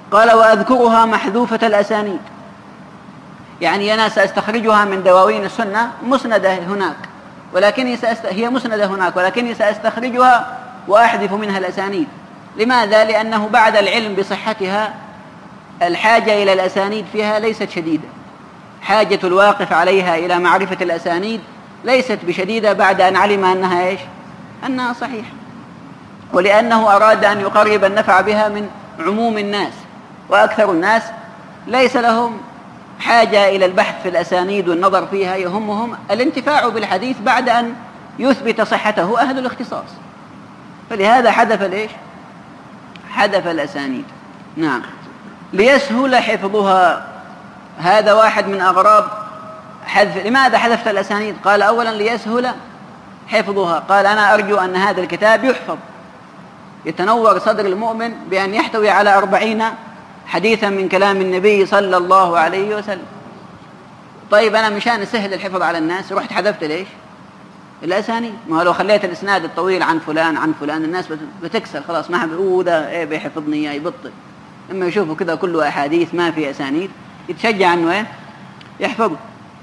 قال وأذكرها محذوفة الأسانيد، يعني أنا سأستخرجها من دواوين السنة مسندة هناك، ولكني هي مسندة هناك، ولكني سأستخرجها وأحذف منها الأسانيد. لماذا؟ لأنه بعد العلم بصحتها الحاجة إلى الأسانيد فيها ليست شديدة، حاجة الواقف عليها إلى معرفة الأسانيد ليست بشديدة بعد أن علم أنها إيش؟ أنها صحيحة، ولأنه أراد أن يقرب النفع بها من عموم الناس، وأكثر الناس ليس لهم حاجة إلى البحث في الأسانيد والنظر فيها، يهمهم الانتفاع بالحديث بعد أن يثبت صحته أهل الاختصاص، فلهذا حذف الإيش؟ حذف الأسانيد. نعم، ليسهل حفظها، هذا واحد من أغراب حذف. لماذا حذفت الأسانيد؟ قال أولا ليسهل حفظها، قال أنا أرجو أن هذا الكتاب يحفظ، يتنور صدر المؤمن بأن يحتوي على 40 حديثا من كلام النبي صلى الله عليه وسلم. طيب أنا مشان أسهل الحفظ على الناس رحت حذفت ليش؟ الأسانيد. ما لو خليت الإسناد الطويل عن فلان عن فلان الناس بتكسل خلاص، ما ده إيه بيحفظني إياه، يبطل. لما يشوفوا كذا كله أحاديث ما في أسانيد يتشجع أنه إيه؟ يحفظه.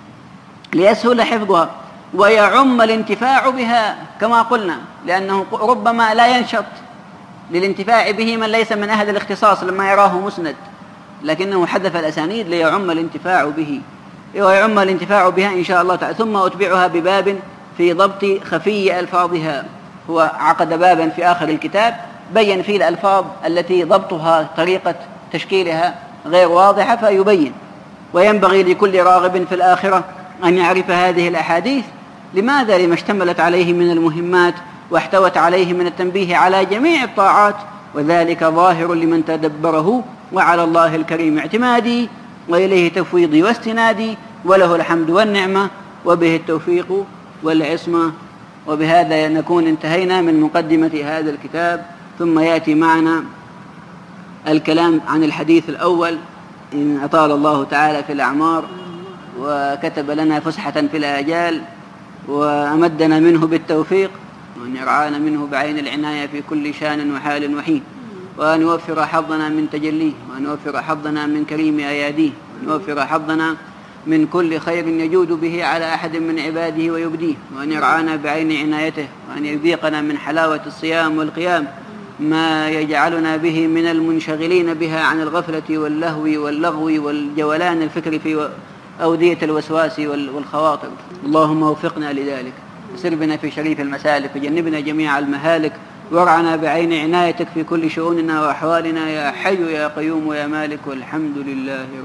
ليسهل حفظها ويعم الانتفاع بها كما قلنا، لأنه ربما لا ينشط للانتفاع به من ليس من أهل الاختصاص لما يراه مسند، لكنه حذف الأسانيد ليعم الانتفاع به، ويعم الانتفاع بها إن شاء الله تعالى. ثم أتبعها بباب في ضبط خفي ألفاظها، هو عقد بابا في آخر الكتاب بين فيه الألفاظ التي ضبطها طريقة تشكيلها غير واضحة فيبين. وينبغي لكل راغب في الآخرة أن يعرف هذه الأحاديث. لماذا؟ لما اشتملت عليه من المهمات واحتوت عليه من التنبيه على جميع الطاعات، وذلك ظاهر لمن تدبره. وعلى الله الكريم اعتمادي، وإليه تفويضي واستنادي، وله الحمد والنعمة، وبه التوفيق والعصمة. وبهذا نكون انتهينا من مقدمة هذا الكتاب، ثم يأتي معنا الكلام عن الحديث الأول إن أطال الله تعالى في الأعمار وكتب لنا فسحة في الآجال، وأمدنا منه بالتوفيق، وأن يرعانا منه بعين العناية في كل شان وحال وحين، وأن يوفر حظنا من تجليه، وأن يوفر حظنا من كريم أياديه، وأن يوفر حظنا من كل خير يجود به على أحد من عباده ويبديه، وأن يرعانا بعين عنايته، وأن يذيقنا من حلاوة الصيام والقيام ما يجعلنا به من المنشغلين بها عن الغفلة واللهو واللغو والجولان الفكر في أودية الوسواس والخواطر. اللهم وفقنا لذلك، وسر بنا في شريف المسالك، وجنبنا جميع المهالك، وارعنا بعين عنايتك في كل شؤوننا وأحوالنا، يا حي يا قيوم يا مالك، والحمد لله.